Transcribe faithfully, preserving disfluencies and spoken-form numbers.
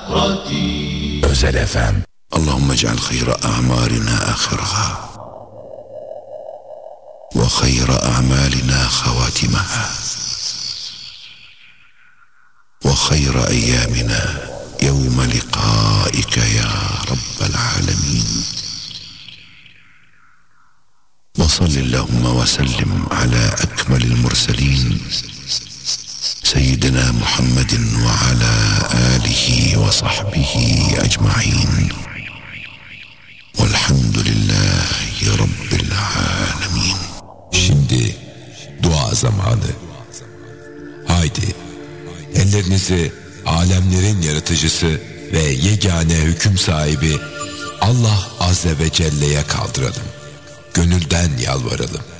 سهرتي. Özel F M. اللهم اجعل خير أعمارنا آخرها وخير أعمالنا خواتمها وخير أيامنا يوم لقائك يا رب العالمين. وصل اللهم وسلم على أكمل المرسلين سيدنا محمد وعلى آله وصحبه أجمعين والحمد لله رب العالمين. Şimdi dua zamanı. Haydi ellerinizi alemlerin yaratıcısı ve yegane hüküm sahibi Allah Azze ve Celle'ye kaldıralım. Gönülden yalvaralım.